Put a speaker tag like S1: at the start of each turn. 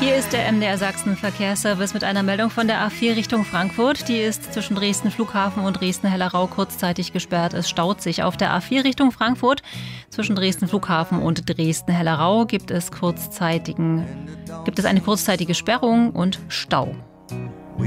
S1: Hier ist der MDR Sachsen Verkehrsservice mit einer Meldung von der A4 Richtung Frankfurt. Die ist zwischen Dresden Flughafen und Dresden-Hellerau kurzzeitig gesperrt. Es staut sich auf der A4 Richtung Frankfurt. Zwischen Dresden Flughafen und Dresden-Hellerau gibt es eine kurzzeitige Sperrung und Stau.